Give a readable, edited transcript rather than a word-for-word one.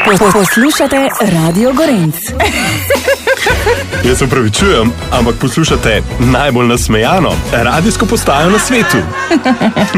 Poslušate Radio Gorenc. Jaz se opravičujem, ampak poslušate najbolj nasmejano radijsko postajo na svetu.